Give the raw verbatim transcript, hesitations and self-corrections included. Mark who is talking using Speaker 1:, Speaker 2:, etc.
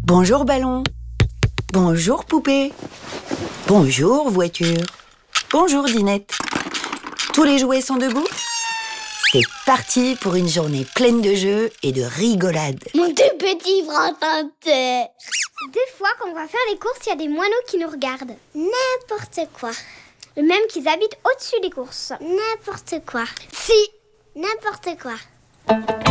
Speaker 1: Bonjour ballon. Bonjour poupée. Bonjour voiture. Bonjour dinette. Tous les jouets sont debout ? C'est parti pour une journée pleine de jeux et de rigolade.
Speaker 2: Mon tout petit frère.
Speaker 3: Des fois, quand on va faire les courses, il y a des moineaux qui nous regardent.
Speaker 2: N'importe quoi.
Speaker 3: Même qu'ils habitent au-dessus des courses.
Speaker 2: N'importe quoi.
Speaker 3: Si.
Speaker 2: N'importe quoi.